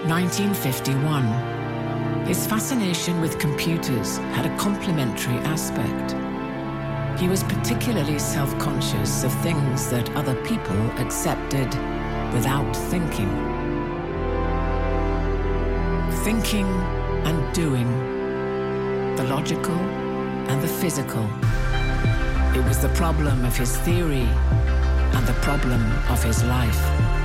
1951. His fascination with computers had a complementary aspect. He was particularly self-conscious of things that other people accepted without thinking. Thinking and doing, the logical and the physical. It was the problem of his theory and the problem of his life.